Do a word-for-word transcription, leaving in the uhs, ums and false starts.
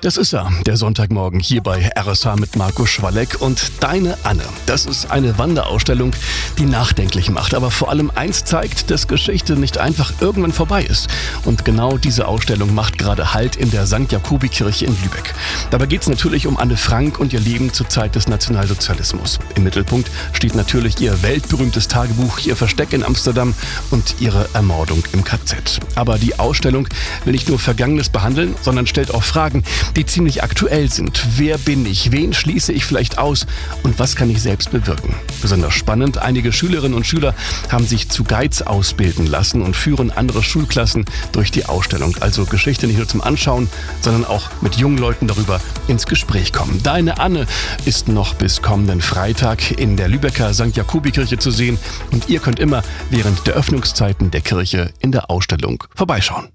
Das ist er, der Sonntagmorgen hier bei R S H mit Marco Schwalek und Deine Anne. Das ist eine Wanderausstellung, die nachdenklich macht, aber vor allem eins zeigt, dass Geschichte nicht einfach irgendwann vorbei ist. Und genau diese Ausstellung macht gerade Halt in der Sankt Jakobi-Kirche in Lübeck. Dabei geht es natürlich um Anne Frank und ihr Leben zur Zeit des Nationalsozialismus. Im Mittelpunkt steht natürlich ihr weltberühmtes Tagebuch, ihr Versteck in Amsterdam und ihre Ermordung im K Z. Aber die Ausstellung will nicht nur Vergangenes behandeln, sondern stellt auch Fragen, die ziemlich aktuell sind. Wer bin ich? Wen schließe ich vielleicht aus? Und was kann ich selbst bewirken? Besonders spannend, einige Schülerinnen und Schüler haben sich zu Guides ausbilden lassen und führen andere Schulklassen durch die Ausstellung. Also Geschichte nicht nur zum Anschauen, sondern auch mit jungen Leuten darüber ins Gespräch kommen. Deine Anne ist noch bis kommenden Freitag in der Lübecker Sankt Jakobi-Kirche zu sehen und ihr könnt immer während der Öffnungszeiten der Kirche in der Ausstellung vorbeischauen.